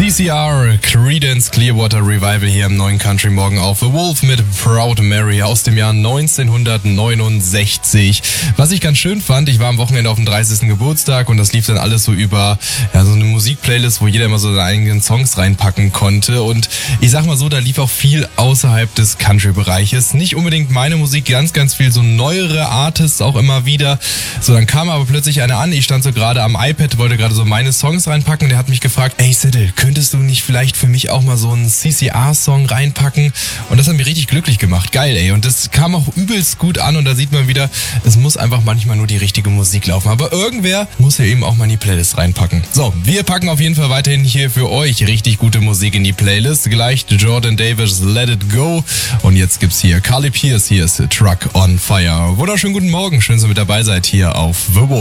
CCR, Creedence Clearwater Revival hier im neuen Country Morgen auf The Wolf mit Proud Mary aus dem Jahr 1969. Was ich ganz schön fand, ich war am Wochenende auf dem 30. Geburtstag und das lief dann alles so über so eine Musikplaylist, wo jeder immer so seine eigenen Songs reinpacken konnte. Und ich sag mal so, da lief auch viel außerhalb des Country-Bereiches. Nicht unbedingt meine Musik, ganz, ganz viel so neuere Artists auch immer wieder. So, dann kam aber plötzlich einer an, ich stand so gerade am iPad, wollte gerade so meine Songs reinpacken und der hat mich gefragt, ey Siddle, könntest du nicht vielleicht für mich auch mal so einen CCR-Song reinpacken? Und das hat mich richtig glücklich gemacht. Geil, ey. Und das kam auch übelst gut an und da sieht man wieder, es muss einfach manchmal nur die richtige Musik laufen. Aber irgendwer muss ja eben auch mal in die Playlist reinpacken. So, wir packen auf jeden Fall weiterhin hier für euch richtig gute Musik in die Playlist. Gleich Jordan Davis, Let It Go. Und jetzt gibt's hier Carly Pearce, hier ist Truck on Fire. Wunderschönen guten Morgen, schön, dass ihr mit dabei seid hier auf The Wolf.